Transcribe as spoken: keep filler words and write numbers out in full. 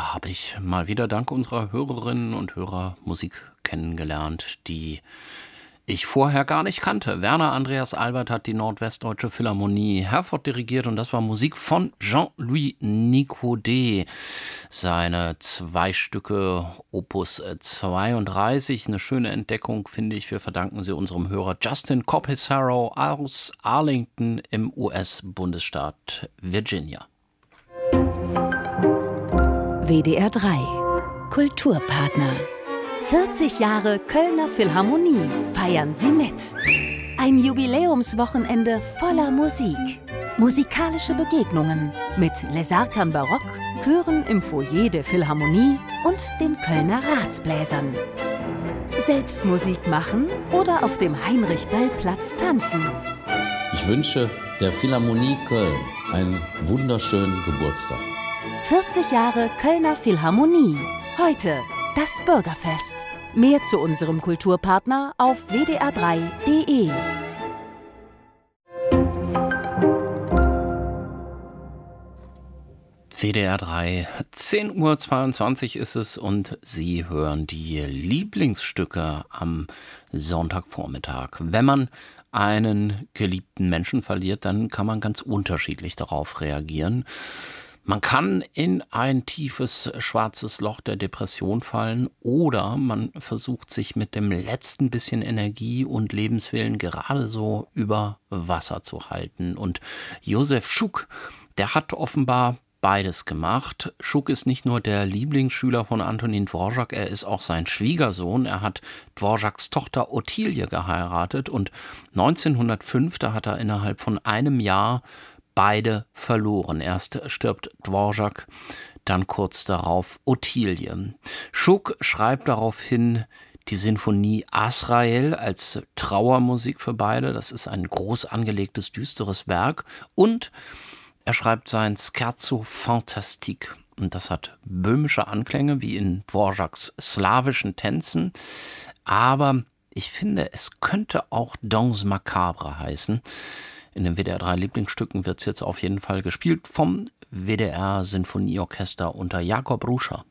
da habe ich mal wieder dank unserer Hörerinnen und Hörer Musik kennengelernt, die ich vorher gar nicht kannte. Werner Andreas Albert hat die Nordwestdeutsche Philharmonie Herford dirigiert und das war Musik von Jean-Louis Nicodé. Seine zwei Stücke Opus zweiunddreißig, eine schöne Entdeckung, finde ich. Wir verdanken sie unserem Hörer Justin Copisaro aus Arlington im U S-Bundesstaat Virginia. W D R drei Kulturpartner. vierzig Jahre Kölner Philharmonie feiern Sie mit. Ein Jubiläumswochenende voller Musik. Musikalische Begegnungen mit Les Arcanes Barock, Chören im Foyer der Philharmonie und den Kölner Ratsbläsern. Selbst Musik machen oder auf dem Heinrich-Böll-Platz tanzen. Ich wünsche der Philharmonie Köln einen wunderschönen Geburtstag. vierzig Jahre Kölner Philharmonie. Heute das Bürgerfest. Mehr zu unserem Kulturpartner auf w d r drei punkt d e. W D R drei, zehn Uhr zweiundzwanzig ist es und Sie hören die Lieblingsstücke am Sonntagvormittag. Wenn man einen geliebten Menschen verliert, dann kann man ganz unterschiedlich darauf reagieren. Man kann in ein tiefes, schwarzes Loch der Depression fallen oder man versucht sich mit dem letzten bisschen Energie und Lebenswillen gerade so über Wasser zu halten. Und Josef Schuck, der hat offenbar beides gemacht. Schuck ist nicht nur der Lieblingsschüler von Antonin Dvorak, er ist auch sein Schwiegersohn. Er hat Dvoraks Tochter Ottilie geheiratet und neunzehnhundertfünf, da hat er innerhalb von einem Jahr beide verloren. Erst stirbt Dvorak, dann kurz darauf Ottilie. Schuck schreibt daraufhin die Sinfonie Azrael als Trauermusik für beide. Das ist ein groß angelegtes, düsteres Werk. Und er schreibt sein Scherzo Fantastique. Und das hat böhmische Anklänge, wie in Dvoraks slawischen Tänzen. Aber ich finde, es könnte auch Danse Macabre heißen. In den W D R drei Lieblingsstücken wird es jetzt auf jeden Fall gespielt vom W D R Sinfonieorchester unter Jakob Ruscher.